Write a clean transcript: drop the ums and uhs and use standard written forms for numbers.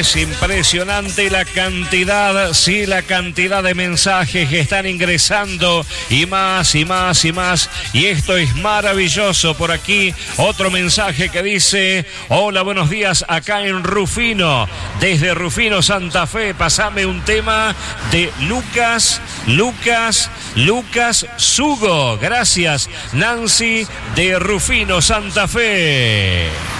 Es impresionante la cantidad, sí, la cantidad de mensajes que están ingresando y más y más y más. Y esto es maravilloso. Por aquí otro mensaje que dice: hola, buenos días, acá en Rufino, desde Rufino, Santa Fe, pasame un tema de Lucas Sugo. Gracias, Nancy de Rufino, Santa Fe.